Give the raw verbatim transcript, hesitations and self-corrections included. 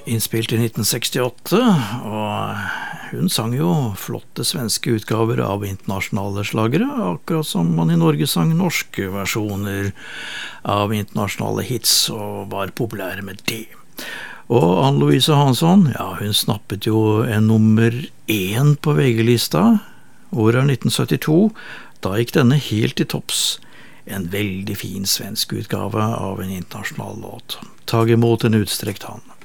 innspilt i nitten sekstiåtte, og hun sang jo flotte svenske utgaver av internasjonale slagere, akkurat som man i Norge sang norske versjoner av internasjonale hits og var populære med det. Og Anne-Louise Hansson, ja, hun snappet jo en nummer én på V G-lista, året nitten syttito, da gikk denne helt til topps. En veldig fin svensk utgave av en internasjonal låt. Tag imot en utstrekt hand.